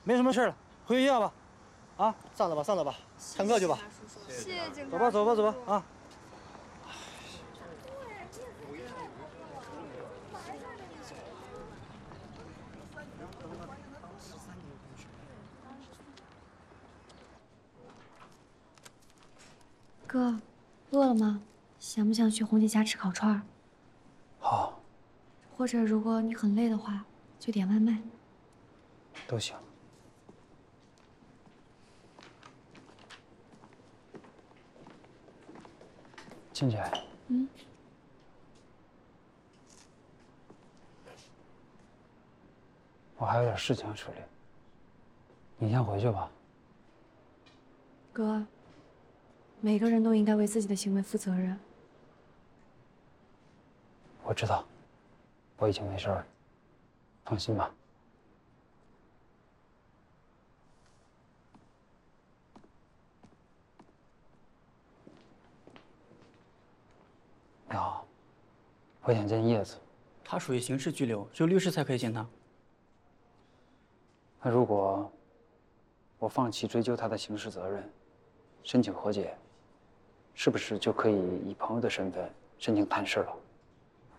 没什么事了，回学校吧。啊，上着吧，上着吧，上课去吧。 谢谢警察。 走吧，走吧，走吧，啊。 哥，饿了吗？想不想去红姐家吃烤串？ 好， 或者如果你很累的话，就点外卖。 都行。静姐。 嗯。 我还有点事情要处理，你先回去吧。 哥，每个人都应该为自己的行为负责任。 我知道，我已经没事了，放心吧。你好，我想见叶子。 他属于刑事拘留，只有律师才可以见他。 那如果我放弃追究他的刑事责任，申请和解，是不是就可以以朋友的身份申请探视了？